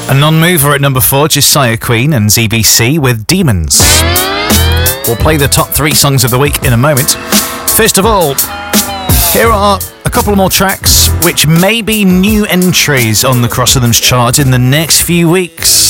A non-mover at number 4, Josiah Queen and ZBC with Demons. We'll play the top 3 songs of the week in a moment. First of all, here are a couple more tracks which may be new entries on the Cross Rhythms chart in the next few weeks.